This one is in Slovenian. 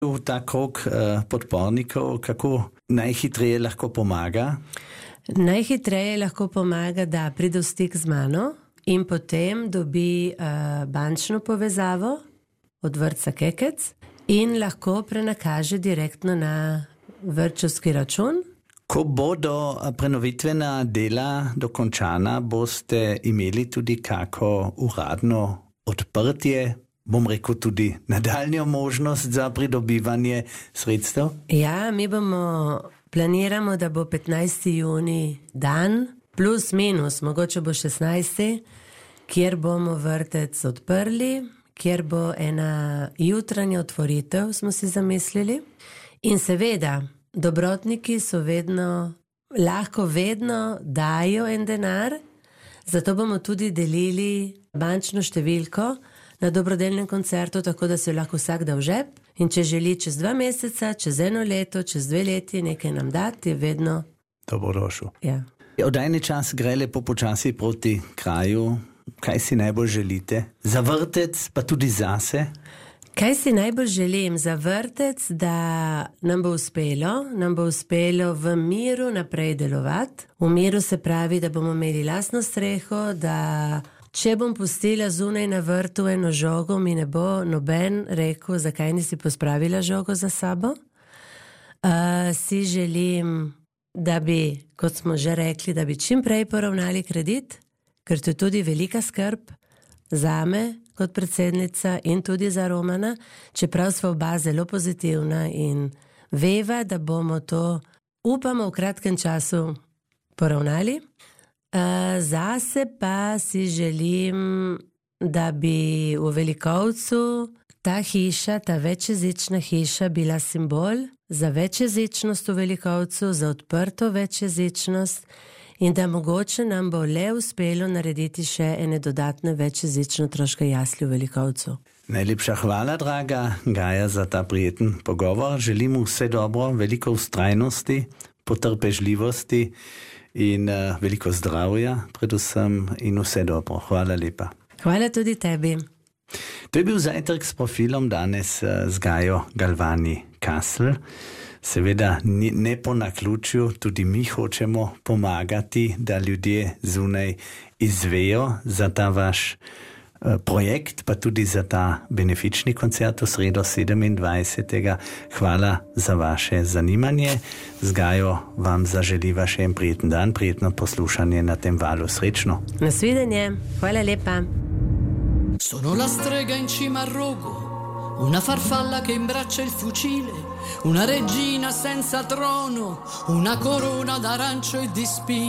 Ta krog podpornikov, kako najhitreje lahko pomaga? Najhitreje lahko pomaga, da pride v stik z mano in potem dobi bančno povezavo od vrtca Kekec in lahko prenakaže direktno na vrtčevski račun. Ko bodo prenovitvena dela dokončana, boste imeli tudi kako uradno odprtje, bom rekel tudi nadaljnjo možnost za pridobivanje sredstev? Ja, mi planiramo, da bo 15. juni dan, plus minus, mogoče bo 16., kjer bomo vrtec odprli, kjer bo ena jutranja otvoritev, smo si zamislili. In seveda, dobrotniki lahko vedno dajo en denar, zato bomo tudi delili bančno številko na dobrodelnem koncertu, tako da se lahko vsak da v žep. In če želi čez 2 meseca, čez 1 leto, čez 2 leti nekaj nam dati, je vedno dobrodošel. Ja. Oddajni čas gre lepo počasi proti kraju. Kaj si najbolj želite? Za vrtec, pa tudi zase? Kaj si najbolj želim za vrtec, da nam bo uspelo v miru naprej delovati. V miru se pravi, da bomo imeli lastno streho, da če bom pustila zunaj na vrtu eno žogo, mi ne bo noben rekel, zakaj nisi pospravila žogo za sabo. Si želim, da bi, kot smo že rekli, da bi čim prej poravnali kredit, ker to je tudi velika skrb zame kot predsednica in tudi za Romana, čeprav sva oba zelo pozitivna in veva, da bomo to, upamo, v kratkem času poravnali. Zase pa si želim, da bi v Velikovcu ta hiša, ta večjezična hiša bila simbol za večjezičnost v Velikovcu, za odprto večjezičnost in da mogoče nam bo le uspelo narediti še ene dodatne večjezične otroške jasli v Velikovcu. Najlepša hvala, draga Gaja, za ta prijeten pogovor. Želim vse dobro, veliko vztrajnosti, potrpežljivosti in veliko zdravja, predvsem, in vse dobro. Hvala lepa. Hvala tudi tebi. To je bil zajtrk s profilom danes z Gajo Galvani Kassel. Seveda ne po naključju, tudi mi hočemo pomagati, da ljudje zunaj izvejo za ta vaš projekt, pa tudi za ta benefični koncert v sredo 27. Hvala za vaše zanimanje. Z Gajo vam zaželiva še en prijeten dan, prijetno poslušanje na tem valu. Srečno. Nasvidenje. Hvala lepa. Sono la strega in cima al rogo, una farfalla che imbraccia il fucile, una regina senza trono, una corona d'arancio e di spine.